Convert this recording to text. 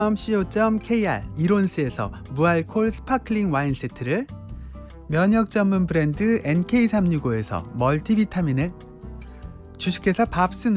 co.kr 이론스에서 무알콜 스파클링 와인 세트를, 면역 전문 브랜드 NK365에서 멀티비타민을, 주식회사 밥순